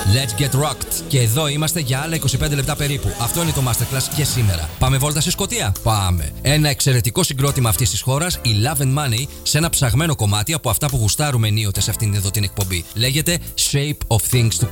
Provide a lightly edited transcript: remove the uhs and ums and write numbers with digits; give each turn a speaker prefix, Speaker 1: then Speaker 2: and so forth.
Speaker 1: Let's get rocked. Και εδώ είμαστε για άλλα 25 λεπτά περίπου. Αυτό είναι το Masterclass και σήμερα. Πάμε βόλτα στη Σκωτία? Πάμε. Ένα εξαιρετικό συγκρότημα αυτής της χώρας, η Love and Money, σε ένα ψαγμένο κομμάτι από αυτά που γουστάρουμε ενίοτε σε αυτήν εδώ την εκπομπή. Λέγεται Shape of Things to